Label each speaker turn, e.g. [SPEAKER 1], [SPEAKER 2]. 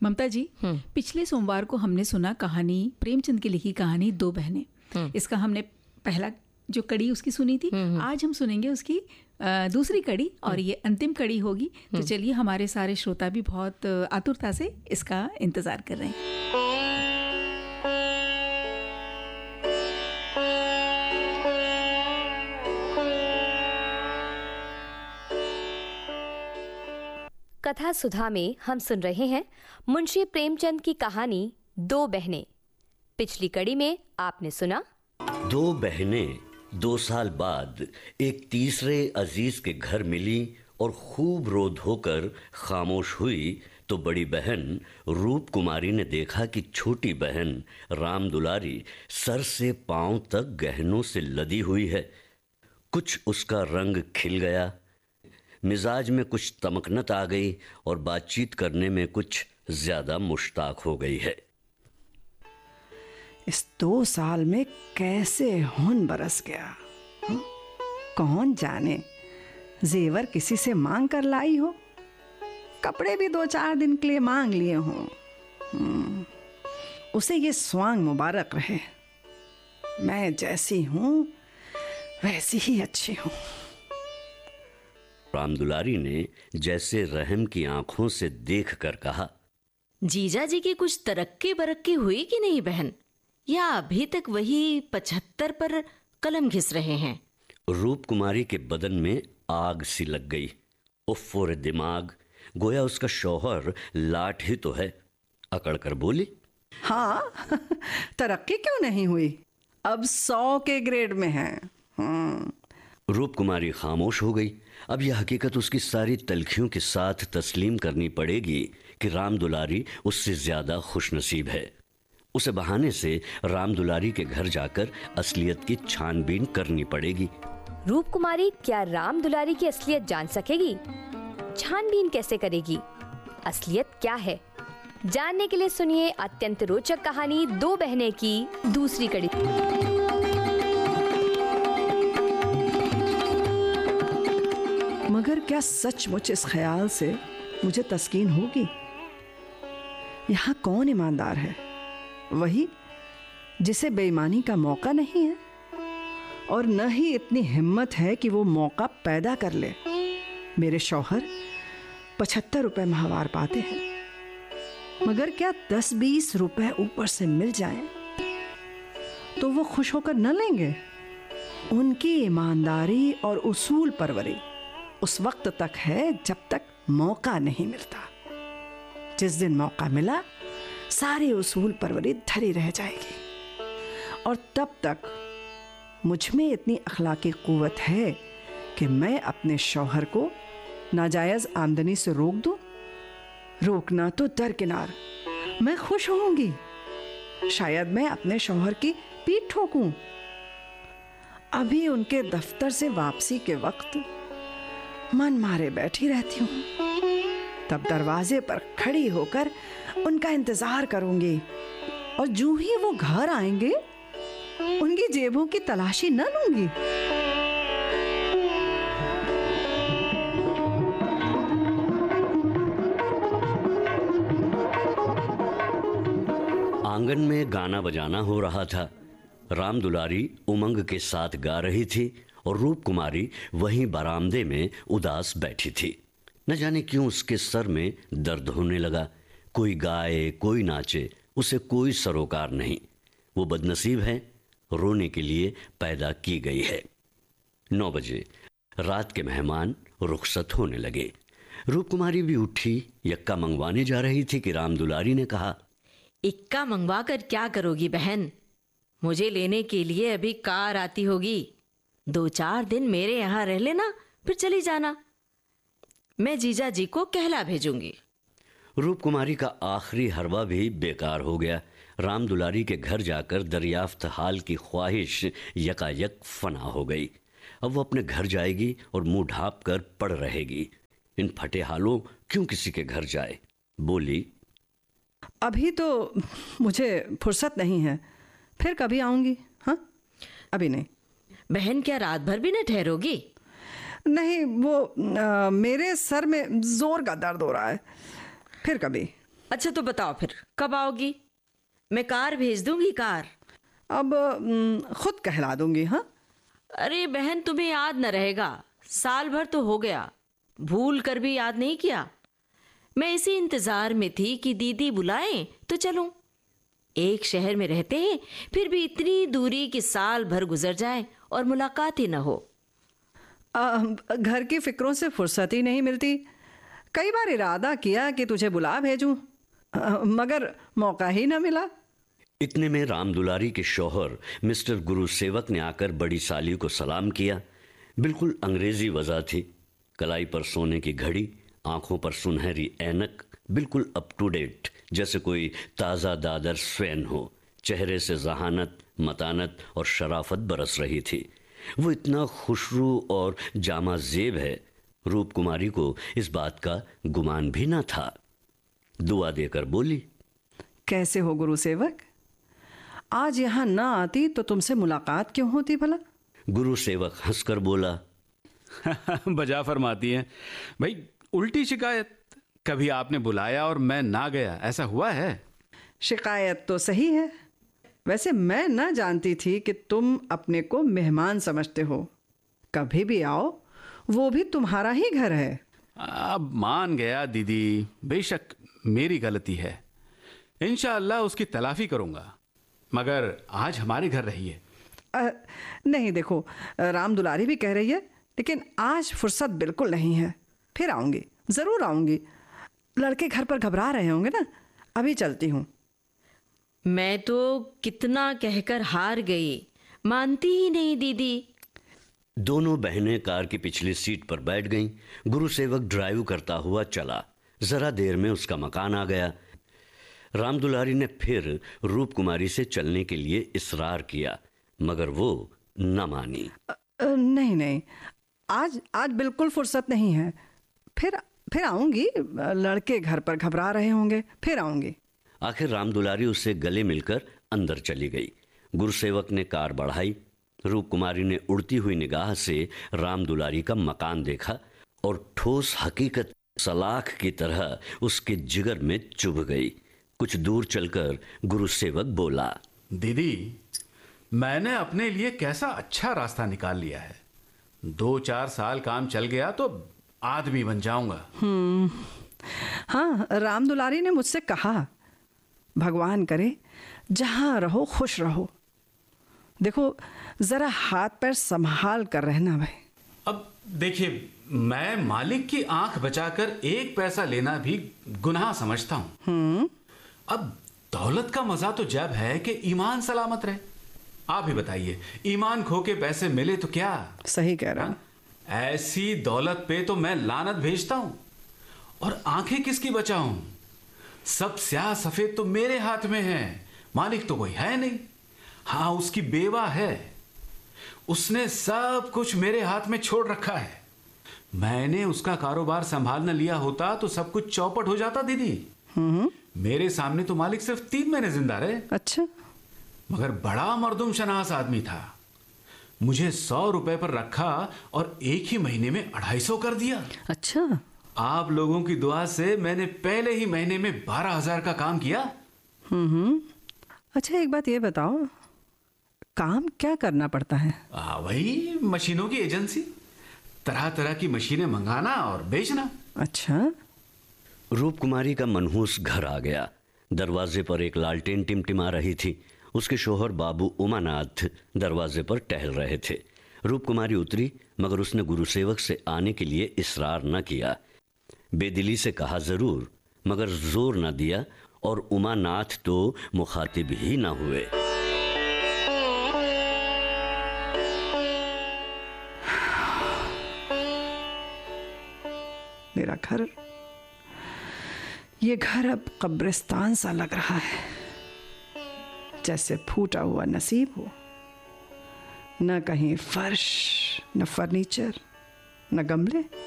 [SPEAKER 1] ममता जी, पिछले सोमवार को हमने सुना कहानी, प्रेमचंद की लिखी कहानी दो बहनें। इसका हमने पहला जो कड़ी उसकी सुनी थी। आज हम सुनेंगे उसकी दूसरी कड़ी और ये अंतिम कड़ी होगी। तो चलिए, हमारे सारे श्रोता भी बहुत आतुरता से इसका इंतजार कर रहे हैं।
[SPEAKER 2] कथा सुधा में हम सुन रहे हैं मुंशी प्रेमचंद की कहानी दो बहनें। पिछली कड़ी में आपने सुना,
[SPEAKER 3] दो बहनें 2 साल बाद एक तीसरे अजीज के घर मिली और खूब रो धोकर खामोश हुई तो बड़ी बहन रूप कुमारी ने देखा कि छोटी बहन राम दुलारी सर से पांव तक गहनों से लदी हुई है। कुछ उसका रंग खिल गया, मिजाज में कुछ तमकनत आ गई और बातचीत करने में कुछ ज्यादा मुश्ताक हो गई है।
[SPEAKER 4] इस 2 साल में कैसे हुन बरस गया, कौन जाने जेवर किसी से मांग कर लाई हो, कपड़े भी 2-4 दिन के लिए मांग लिए हों। उसे ये स्वांग मुबारक रहे। मैं जैसी हूं वैसी ही अच्छी हूं।
[SPEAKER 3] राम दुलारी ने जैसे रहम की आंखों से देख कर कहा,
[SPEAKER 5] जीजा जी की कुछ तरक्की बरक्की हुई कि नहीं बहन, या अभी तक वही 75 पर कलम घिस रहे हैं?
[SPEAKER 3] रूप कुमारी के बदन में आग सी लग गई। उफ़्फ़ो रे दिमाग, गोया उसका शौहर लाट ही तो है। अकड़ कर बोली,
[SPEAKER 4] हाँ तरक्की क्यों नहीं हुई, अब 100 के ग्रेड में है।
[SPEAKER 3] रूप कुमारी खामोश हो गई। अब यह हकीकत उसकी सारी तलखियों के साथ तस्लीम करनी पड़ेगी कि राम दुलारी उससे ज्यादा खुशनसीब है। उसे बहाने से राम दुलारी के घर जाकर असलियत की छानबीन करनी पड़ेगी।
[SPEAKER 2] रूप कुमारी क्या राम दुलारी की असलियत जान सकेगी? छानबीन कैसे करेगी? असलियत क्या है, जानने के लिए सुनिए अत्यंत रोचक कहानी दो बहनें की दूसरी कड़ी।
[SPEAKER 4] मगर क्या सचमुच इस ख्याल से मुझे तस्कीन होगी? यहाँ कौन ईमानदार है? वही जिसे बेईमानी का मौका नहीं है और न ही इतनी हिम्मत है कि वो मौका पैदा कर ले। मेरे शौहर 75 रुपए माहवार पाते हैं, मगर क्या 10-20 रुपए ऊपर से मिल जाएं तो वो खुश होकर न लेंगे? उनकी ईमानदारी और उसूल परवरी उस वक्त तक है जब तक मौका नहीं मिलता। जिस दिन मौका मिला सारी उसूल परवरी धरी रह जाएगी और तब तक मुझ में इतनी अखलाकी कुव्वत है कि मैं अपने शौहर को नाजायज आमदनी से रोक दूं। रोकना तो दरकिनार, मैं खुश होऊंगी। शायद मैं अपने शौहर की पीठ ठोकूं। अभी उनके दफ्तर से वापसी के वक्त मन मारे बैठी रहती हूँ, तब दरवाजे पर खड़ी होकर उनका इंतजार करूंगी और जो ही वो घर आएंगे उनकी जेबों की तलाशी न लूंगी।
[SPEAKER 3] आंगन में गाना बजाना हो रहा था। राम दुलारी उमंग के साथ गा रही थी और रूप कुमारी वहीं बरामदे में उदास बैठी थी। न जाने क्यों उसके सर में दर्द होने लगा। कोई गाए कोई नाचे, उसे कोई सरोकार नहीं। वो बदनसीब है, रोने के लिए पैदा की गई है। 9 बजे रात के मेहमान रुखसत होने लगे। रूप कुमारी भी उठी, यक्का मंगवाने जा रही थी कि राम दुलारी ने कहा,
[SPEAKER 5] इक्का मंगवा कर क्या करोगी बहन? मुझे लेने के लिए अभी कार आती होगी। 2-4 दिन मेरे यहाँ रह लेना, फिर चली जाना। मैं जीजा जी को कहला भेजूंगी।
[SPEAKER 3] रूप कुमारी का आखिरी हरवा भी बेकार हो गया। राम दुलारी के घर जाकर दरियाफ्त हाल की ख्वाहिश यकायक फना हो गई। अब वो अपने घर जाएगी और मुंह ढांप कर पड़ रहेगी। इन फटे हालों क्यों किसी के घर जाए? बोली,
[SPEAKER 4] अभी तो मुझे फुर्सत नहीं है, फिर कभी आऊंगी। हाँ, अभी नहीं।
[SPEAKER 5] बहन क्या रात भर भी न ठहरोगी?
[SPEAKER 4] नहीं, वो मेरे सर में जोर का दर्द हो रहा है, फिर कभी।
[SPEAKER 5] अच्छा तो बताओ फिर कब आओगी? मैं कार भेज दूंगी, कार।
[SPEAKER 4] अब खुद कहला दूंगी। हाँ,
[SPEAKER 5] अरे बहन, तुम्हें याद न रहेगा, साल भर तो हो गया, भूल कर भी याद नहीं किया। मैं इसी इंतजार में थी कि दीदी बुलाएं तो चलूं। एक शहर में रहते हैं, फिर भी इतनी दूरी कि साल भर गुजर जाए और मुलाकात ही न हो।
[SPEAKER 4] घर की फिक्रों से फुर्सत ही नहीं मिलती। कई बार इरादा किया कि तुझे बुला भेजूं, मगर मौका ही ना मिला।
[SPEAKER 3] इतने में राम दुलारी के शौहर मिस्टर गुरु सेवक ने आकर बड़ी साली को सलाम किया। बिल्कुल अंग्रेजी वजह थी, कलाई पर सोने की घड़ी, आंखों पर सुनहरी ऐनक, बिल्कुल अप टू डेट, जैसे कोई ताज़ा दादर स्वैन हो। चेहरे से जहानत, मतानत और शराफत बरस रही थी। वो इतना खुशरू और जामा जेब है, रूप कुमारी को इस बात का गुमान भी न था। दुआ देकर बोली,
[SPEAKER 4] कैसे हो गुरु सेवक? आज यहाँ ना आती तो तुमसे मुलाकात क्यों होती भला?
[SPEAKER 3] गुरु सेवक हंसकर बोला,
[SPEAKER 6] बजा फरमाती हैं भाई, उल्टी शिकायत। कभी आपने बुलाया और मैं ना गया, ऐसा हुआ है?
[SPEAKER 4] शिकायत तो सही है। वैसे मैं ना जानती थी कि तुम अपने को मेहमान समझते हो। कभी भी आओ, वो भी तुम्हारा ही घर है।
[SPEAKER 6] अब मान गया दीदी, बेशक मेरी गलती है, इंशाअल्लाह उसकी तलाफी करूंगा, मगर आज हमारे घर रहिए।
[SPEAKER 4] नहीं, देखो, राम दुलारी भी कह रही है, लेकिन आज फुर्सत बिल्कुल नहीं है। फिर आऊँगी, ज़रूर आऊँगी। लड़के घर पर घबरा रहे होंगे ना। अभी चलती हूँ।
[SPEAKER 5] मैं तो कितना कहकर हार गई, मानती ही नहीं दीदी।
[SPEAKER 3] दोनों बहनें कार की पिछली सीट पर बैठ गईं। गुरु सेवक ड्राइव करता हुआ चला। जरा देर में उसका मकान आ गया। राम दुलारी ने फिर रूप कुमारी से चलने के लिए इसरार किया, मगर वो न मानी।
[SPEAKER 4] नहीं नहीं, आज बिल्कुल फुर्सत नहीं है। फिर आऊँगी। लड़के घर पर घबरा रहे होंगे, फिर आऊँगी।
[SPEAKER 3] आखिर राम दुलारी उससे गले मिलकर अंदर चली गई। गुरुसेवक ने कार बढ़ाई। रूप कुमारी ने उड़ती हुई निगाह से राम दुलारी का मकान देखा और ठोस हकीकत सलाख की तरह उसके जिगर में चुभ गई। कुछ दूर चलकर गुरुसेवक बोला,
[SPEAKER 6] दीदी, मैंने अपने लिए कैसा अच्छा रास्ता निकाल लिया है। 2-4 साल काम चल गया तो आदमी बन जाऊंगा।
[SPEAKER 4] हाँ, राम दुलारी ने मुझसे कहा, भगवान करे जहाँ रहो खुश रहो। देखो, जरा हाथ पैर संभाल कर रहना भाई।
[SPEAKER 6] अब देखिए, मैं मालिक की आंख बचाकर 1 पैसा लेना भी गुनाह समझता हूँ। अब दौलत का मजा तो जब है कि ईमान सलामत रहे। आप ही बताइए, ईमान खो के पैसे मिले तो क्या?
[SPEAKER 4] सही कह रहा।
[SPEAKER 6] ऐसी दौलत पे तो मैं लानत भेजता हूं। और आंखें किसकी बचाऊं? सब स्याह सफेद तो मेरे हाथ में है, मालिक तो कोई है नहीं। हाँ, उसकी बेवा है, उसने सब कुछ मेरे हाथ में छोड़ रखा है। मैंने उसका कारोबार संभाल न लिया होता तो सब कुछ चौपट हो जाता दीदी। मेरे सामने तो मालिक सिर्फ 3 महीने जिंदा रहे।
[SPEAKER 4] अच्छा।
[SPEAKER 6] मगर बड़ा मर्दुम शनास आदमी था। मुझे 100 रुपए पर रखा और एक ही महीने में 250 कर दिया।
[SPEAKER 4] अच्छा।
[SPEAKER 6] आप लोगों की दुआ से मैंने पहले ही महीने में 12,000 का काम किया।
[SPEAKER 4] अच्छा, एक बात ये बताओ, काम क्या करना पड़ता है?
[SPEAKER 6] वही मशीनों की एजेंसी, तरह तरह की मशीनें मंगाना और बेचना।
[SPEAKER 4] अच्छा।
[SPEAKER 3] रूप कुमारी का मनहूस घर आ गया। दरवाजे पर एक लालटेन टिमटिमा रही थी। उसके शौहर बाबू उमानाथ दरवाजे पर टहल रहे थे। रूप कुमारी उतरी, मगर उसने गुरुसेवक से आने के लिए इसरार न किया। बेदिली से कहा जरूर, मगर जोर न दिया और उमानाथ तो मुखातिब ही न हुए।
[SPEAKER 4] मेरा घर, ये घर अब कब्रिस्तान सा लग रहा है, जैसे फूटा हुआ नसीब हो। न कहीं फर्श, न फर्नीचर, न गमले।